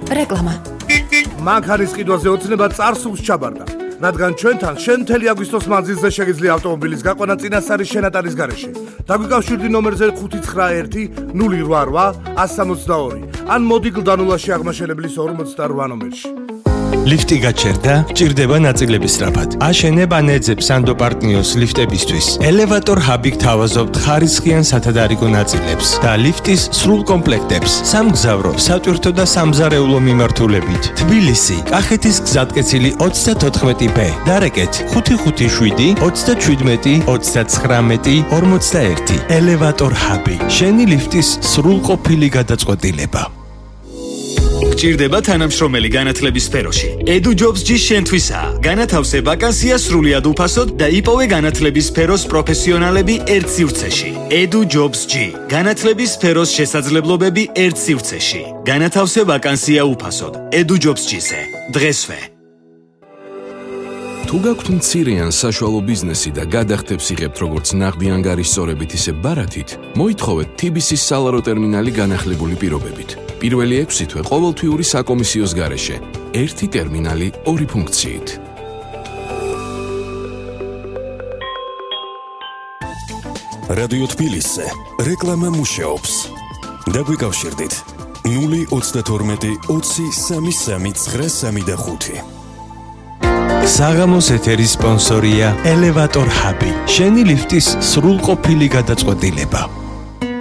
რეკლამა. მანქანის ყიდვაზე ოცნება წარსულს ჩაბარდა. რადგან ჩვენთან შენ მთელი აგვისტოს მანძილზე შეგიძლია ავტომობილის გაყვანა წინასწარი შენატარის გარეშე. დაგვიკავშირდი ნომერზე 591 088 162 ან მოდი გლდანულაში აღმაშენებლის 48 ნომერში. ლიფტი გაჩერდა, ჭირდება ნაწილების სწრაფად. აშენებ ან ეძებ სანდო პარტნიოს ლიფტებისთვის. ელევატორ ჰაბი გთავაზობთ ხარისხიან სათადარიგო ნაწილებს და ლიფტის სრულ კომპლექტებს. სამგზავრო, სატვირთო და სამზარეულო მიმართულებით. თბილისი, კახეთის გზატკეცილი 34B. დარეკეთ 557 37 39 41. ელევატორ ჰაბი. შენი ლიფტის სრულყოფილი გადაწყვეტილება. გჭირდება თანამშრომელი განათლების სფეროში. EduJobs-ი შენთვისაა. განათავსე ვაკანსია სრულიად უფასოდ და იპოვე განათლების სფეროს პროფესიონალები ერთ სივრცეში. EduJobs-ი. განათლების სფეროს შესაძლებლობები ერთ სივრცეში. განათავსე ვაკანსია უფასოდ. EduJobs-ზე. დღესვე. თუ გაქვთ მცირე ან საშუალო ბიზნესი და გადახდებს იღებთ როგორც ნაღდი ანგარის სწორებით ისე ბარათით, მოითხოვეთ TBC-ის სალარო ტერმინალი განახლებული პირობებით. პირველი 6 თვე ყოველთვიური საკომისიოს გარეშე. ერთი ტერმინალი, ორი ფუნქციით. რადიო თბილისზე რეკლამა მუშაობს. დაგვიკავშირდით 032 20 33 935. საღამოს ეთერის სპონსორია ელევატორ ჰაბი. შენი ლიფტის სრულყოფილი გადაწყვეტილება.